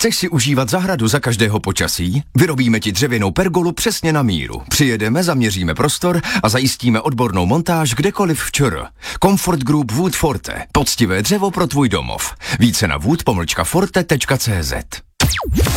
Chceš si užívat zahradu za každého počasí? Vyrobíme ti dřevěnou pergolu přesně na míru. Přijedeme, zaměříme prostor a zajistíme odbornou montáž kdekoliv v ČR. Comfort Group Wood Forte. Poctivé dřevo pro tvůj domov. Více na wood-forte.cz.